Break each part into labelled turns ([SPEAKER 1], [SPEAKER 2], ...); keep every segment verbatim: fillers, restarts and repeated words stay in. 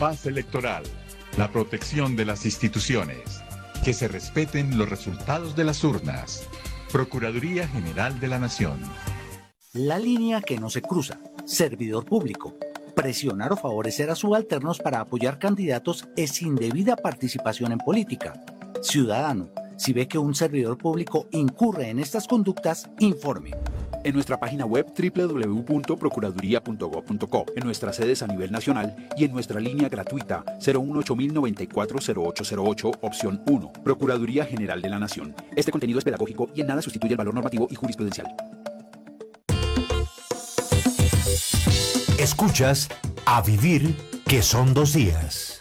[SPEAKER 1] paz electoral, la protección de las instituciones, que se respeten los resultados de las urnas. Procuraduría General de la Nación.
[SPEAKER 2] La línea que no se cruza. Servidor público. Presionar o favorecer a subalternos para apoyar candidatos es indebida participación en política. Ciudadano, si ve que un servidor público incurre en estas conductas, informe.
[SPEAKER 3] En nuestra página web doble u doble u doble u punto procuraduría punto gob punto co, en nuestras sedes a nivel nacional y en nuestra línea gratuita cero uno ocho mil noventa y cuatro cero ocho cero ocho, opción uno, Procuraduría General de la Nación. Este contenido es pedagógico y en nada sustituye el valor normativo y jurisprudencial.
[SPEAKER 4] Escuchas A Vivir, que son dos días.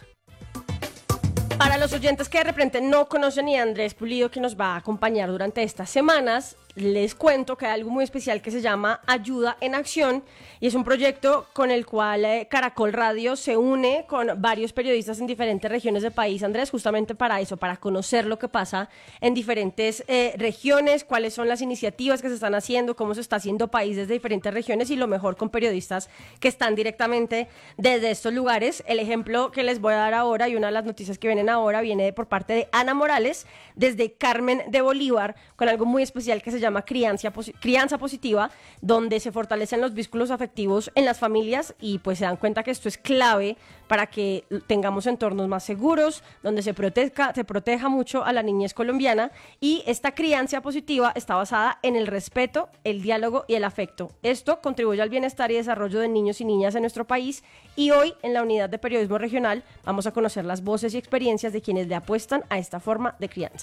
[SPEAKER 5] Para los oyentes que de repente no conocen a Andrés Pulido, que nos va a acompañar durante estas semanas, les cuento que hay algo muy especial que se llama Ayuda en Acción, y es un proyecto con el cual eh, Caracol Radio se une con varios periodistas en diferentes regiones del país, Andrés, justamente para eso, para conocer lo que pasa en diferentes eh, regiones, cuáles son las iniciativas que se están haciendo, cómo se está haciendo país desde diferentes regiones y lo mejor con periodistas que están directamente desde estos lugares. El ejemplo que les voy a dar ahora y una de las noticias que vienen ahora viene por parte de Ana Morales desde Carmen de Bolívar, con algo muy especial que se llama crianza, crianza positiva, donde se fortalecen los vínculos afectivos en las familias y pues se dan cuenta que esto es clave para que tengamos entornos más seguros, donde se proteja, se proteja mucho a la niñez colombiana, y esta crianza positiva está basada en el respeto, el diálogo y el afecto. Esto contribuye al bienestar y desarrollo de niños y niñas en nuestro país, y hoy en la unidad de periodismo regional vamos a conocer las voces y experiencias de quienes le apuestan a esta forma de crianza.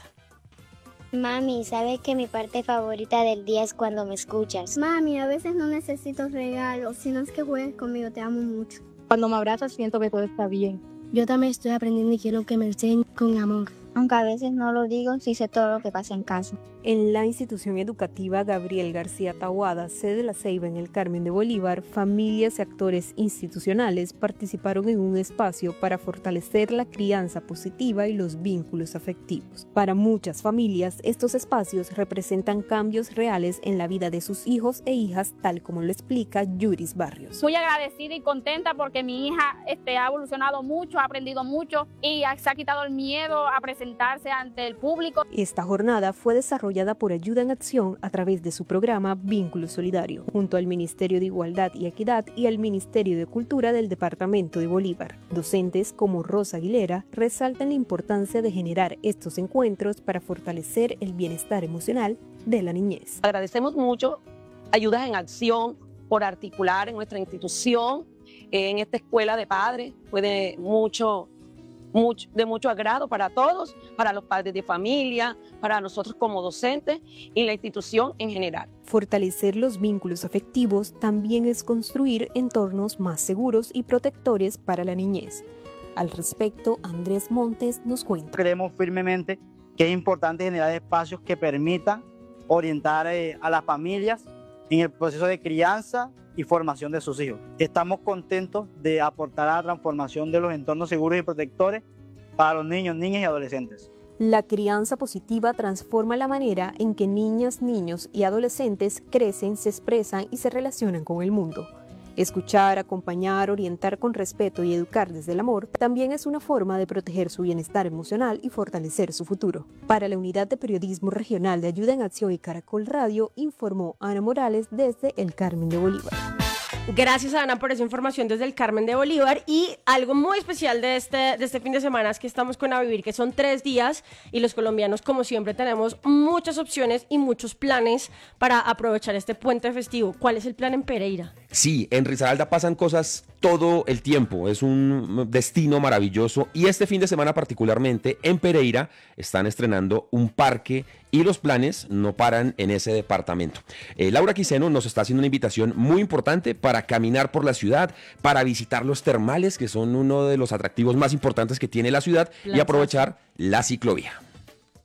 [SPEAKER 6] Mami, ¿sabes que mi parte favorita del día es cuando me escuchas?
[SPEAKER 7] Mami, a veces no necesito regalos, sino es que juegues conmigo, te amo mucho.
[SPEAKER 8] Cuando me abrazas siento que todo está bien.
[SPEAKER 7] Yo también estoy aprendiendo y quiero que me enseñen con amor.
[SPEAKER 6] Aunque a veces no lo digo, sí sé todo lo que pasa en casa.
[SPEAKER 9] En la institución educativa Gabriel García Taboada, sede de La Ceiba en el Carmen de Bolívar, familias y actores institucionales participaron en un espacio para fortalecer la crianza positiva y los vínculos afectivos. Para muchas familias, estos espacios representan cambios reales en la vida de sus hijos e hijas, tal como lo explica Yuris Barrios.
[SPEAKER 8] Muy agradecida y contenta porque mi hija este, ha evolucionado mucho, ha aprendido mucho y se ha quitado el miedo a presentarse ante el público.
[SPEAKER 9] Esta jornada fue desarrollada por Ayuda en Acción a través de su programa Vínculo Solidario, junto al Ministerio de Igualdad y Equidad y al Ministerio de Cultura del Departamento de Bolívar. Docentes como Rosa Aguilera resaltan la importancia de generar estos encuentros para fortalecer el bienestar emocional de la niñez.
[SPEAKER 10] Agradecemos mucho Ayudas en Acción por articular en nuestra institución, en esta escuela de padres, fue de mucho Mucho, de mucho agrado para todos, para los padres de familia, para nosotros como docentes y la institución en general.
[SPEAKER 9] Fortalecer los vínculos afectivos también es construir entornos más seguros y protectores para la niñez. Al respecto, Andrés Montes nos cuenta.
[SPEAKER 11] Creemos firmemente que es importante generar espacios que permitan orientar eh, a las familias en el proceso de crianza y formación de sus hijos. Estamos contentos de aportar a la transformación de los entornos seguros y protectores para los niños, niñas y adolescentes.
[SPEAKER 9] La crianza positiva transforma la manera en que niñas, niños y adolescentes crecen, se expresan y se relacionan con el mundo. Escuchar, acompañar, orientar con respeto y educar desde el amor también es una forma de proteger su bienestar emocional y fortalecer su futuro. Para la Unidad de Periodismo Regional de Ayuda en Acción y Caracol Radio, informó Ana Morales desde el Carmen de Bolívar.
[SPEAKER 5] Gracias, Ana, por esa información desde el Carmen de Bolívar. Y algo muy especial de este, de este fin de semana es que estamos con A Vivir, que son tres días, y los colombianos, como siempre, tenemos muchas opciones y muchos planes para aprovechar este puente festivo. ¿Cuál es el plan en Pereira?
[SPEAKER 12] Sí, en Risaralda pasan cosas todo el tiempo, es un destino maravilloso, y este fin de semana particularmente en Pereira están estrenando un parque y los planes no paran en ese departamento. Eh, Laura Quiseno nos está haciendo una invitación muy importante para caminar por la ciudad, para visitar los termales, que son uno de los atractivos más importantes que tiene la ciudad, Plaza. Y aprovechar la ciclovía.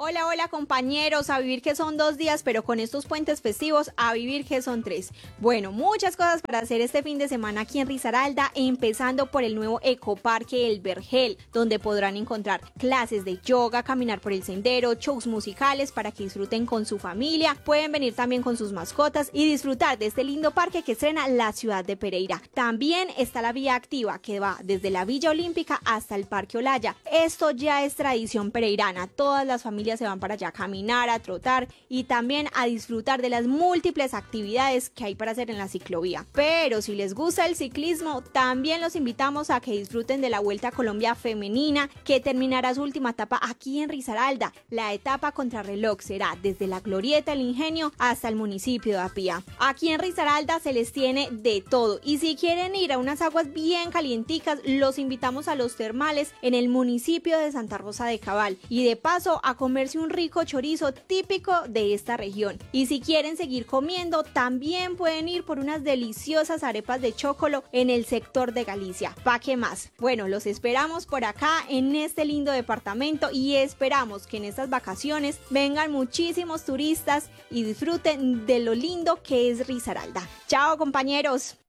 [SPEAKER 13] Hola, hola compañeros, a vivir que son dos días, pero con estos puentes festivos, a vivir que son tres. Bueno, muchas cosas para hacer este fin de semana aquí en Risaralda, empezando por el nuevo ecoparque El Vergel, donde podrán encontrar clases de yoga, caminar por el sendero, shows musicales para que disfruten con su familia, pueden venir también con sus mascotas y disfrutar de este lindo parque que estrena la ciudad de Pereira. También está la vía activa que va desde la Villa Olímpica hasta el Parque Olaya. Esto ya es tradición pereirana, todas las familias se van para allá a caminar, a trotar y también a disfrutar de las múltiples actividades que hay para hacer en la ciclovía. Pero si les gusta el ciclismo, también los invitamos a que disfruten de la Vuelta a Colombia femenina, que terminará su última etapa aquí en Risaralda. La etapa contrarreloj será desde la Glorieta El Ingenio hasta el municipio de Apía. Aquí en Risaralda se les tiene de todo y si quieren ir a unas aguas bien calienticas, los invitamos a los termales en el municipio de Santa Rosa de Cabal y de paso a comerse un rico chorizo típico de esta región. Y si quieren seguir comiendo, también pueden ir por unas deliciosas arepas de chocolo en el sector de Galicia. ¿Pa' qué más? Bueno, los esperamos por acá en este lindo departamento y esperamos que en estas vacaciones vengan muchísimos turistas y disfruten de lo lindo que es Risaralda. ¡Chao, compañeros!